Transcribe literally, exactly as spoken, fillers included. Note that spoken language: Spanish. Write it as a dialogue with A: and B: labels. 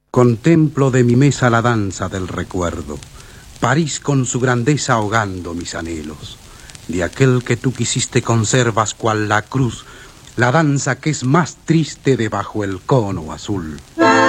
A: Contemplo de mi mesa la danza del recuerdo, París con su grandeza ahogando mis anhelos. De aquel que tú quisiste conservas cual la cruz, la danza que es más triste debajo el cono azul.